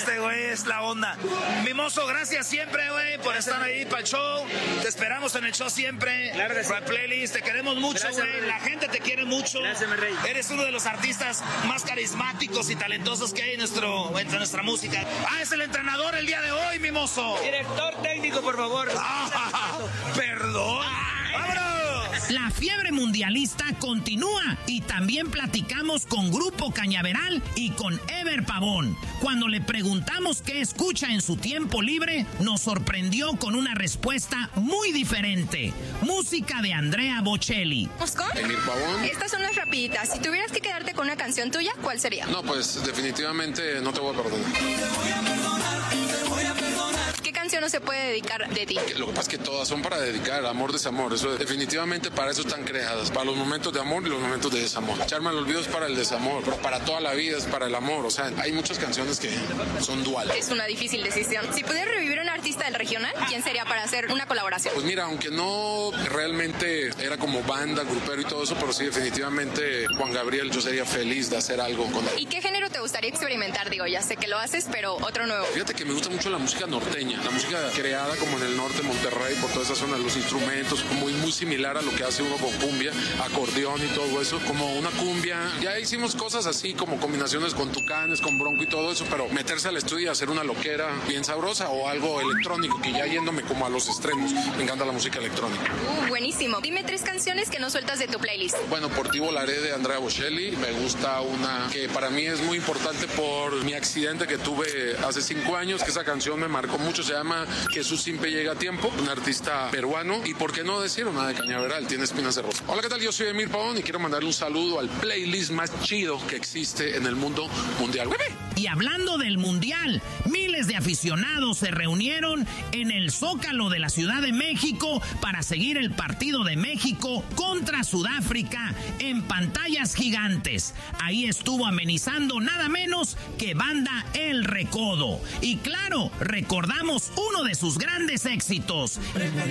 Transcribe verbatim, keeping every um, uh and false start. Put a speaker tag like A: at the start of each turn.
A: Este güey es la onda. Mimoso, gracias siempre, güey, por estar ahí para el show. Te esperamos en el show siempre.
B: Claro que sí.
A: Para el playlist, te queremos mucho, güey. La gente te quiere mucho.
B: Gracias, mi rey.
A: Eres uno de los artistas más carismáticos y talentosos que hay en, nuestro, en nuestra música. Ah, es el entrenador el día de hoy, Mimoso.
B: Director técnico, por favor.
A: Ah, perdón. ¡Vámonos!
C: La fiebre mundialista continúa y también platicamos con Grupo Cañaveral y con Ever Pavón. Cuando le preguntamos qué escucha en su tiempo libre, nos sorprendió con una respuesta muy diferente. Música de Andrea Bocelli.
D: ¿Moscón?
E: Emir Pavón.
D: Estas son las rapiditas. Si tuvieras que quedarte con una canción tuya, ¿cuál sería?
E: No, pues definitivamente no te voy a perdonar.
D: ¿Qué canción no se puede dedicar de ti?
E: Lo que pasa es que todas son para dedicar, amor, desamor. Eso definitivamente para eso están creadas. Para los momentos de amor y los momentos de desamor. Echarme al olvido es para el desamor, pero para toda la vida es para el amor. O sea, hay muchas canciones que son duales.
D: Es una difícil decisión. Si pudieras revivir a un artista del regional, ¿quién sería para hacer una colaboración?
E: Pues mira, aunque no realmente era como banda, grupero y todo eso, pero sí definitivamente Juan Gabriel, yo sería feliz de hacer algo con él.
D: ¿Y qué género te gustaría experimentar? Digo, ya sé que lo haces, pero otro nuevo.
E: Fíjate que me gusta mucho la música norteña, la música creada como en el norte, Monterrey, por toda esa zona, los instrumentos, muy, muy similar a lo que hace uno con cumbia, acordeón y todo eso, como una cumbia. Ya hicimos cosas así, como combinaciones con tucanes, con bronco y todo eso, pero meterse al estudio y hacer una loquera bien sabrosa o algo electrónico, que ya yéndome como a los extremos, me encanta la música electrónica.
D: Uh, buenísimo. Dime tres canciones que no sueltas de tu playlist.
E: Bueno, Por ti volaré de Andrea Bocelli, me gusta una que para mí es muy importante por mi accidente que tuve hace cinco años, que esa canción me marcó mucho, se llama Jesús siempre llega a tiempo, un artista peruano, y por qué no decir una de Cañaveral, tiene espinas de rosa. Hola, ¿qué tal? Yo soy Emir Pavón y quiero mandarle un saludo al playlist más chido que existe en el mundo mundial.
C: Y hablando del mundial, miles de aficionados se reunieron en el Zócalo de la Ciudad de México para seguir el partido de México contra Sudáfrica en pantallas gigantes. Ahí estuvo amenizando nada menos que Banda El Recodo. Y claro, recordamos uno de sus grandes éxitos.